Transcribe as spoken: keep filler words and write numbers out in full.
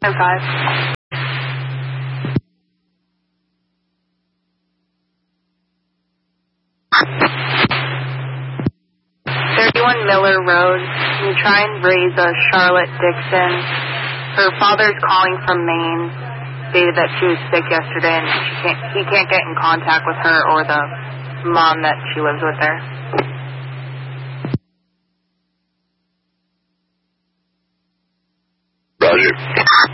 ten five. thirty-one Miller Road. Can you try and raise a Charlotte Dixon? Her father's calling from Maine. Stated that she was sick yesterday and she can't, he can't get in contact with her or the mom that she lives with there. Roger.